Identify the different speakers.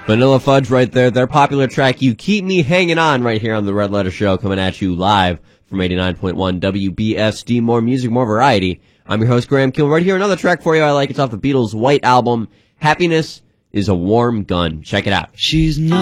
Speaker 1: Vanilla Fudge right there. Their popular track, You Keep Me Hanging On, right here on the Red Letter Show, coming at you live from 89.1 WBSD. More music, more variety. I'm your host, Graham Kill. Right here, another track for you I like. It's off the Beatles' White Album. Happiness is a Warm Gun. Check it out.
Speaker 2: She's not